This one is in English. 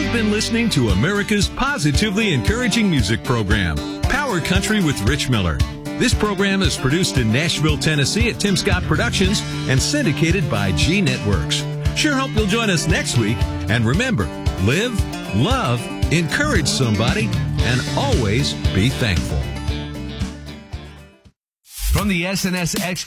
You've been listening to America's positively encouraging music program, Power Country with Rich Miller. This program is produced in Nashville, Tennessee at Tim Scott Productions and syndicated by G Networks. Sure hope you'll join us next week. And remember, live, love, encourage somebody, and always be thankful. From the SNSX